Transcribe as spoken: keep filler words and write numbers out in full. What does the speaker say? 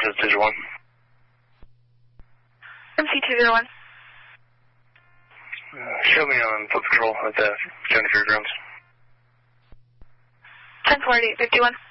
Roger, two zero one. M C two zero one. Uh, show me on foot patrol at the seventy-three grounds. ten forty-eight fifty-one.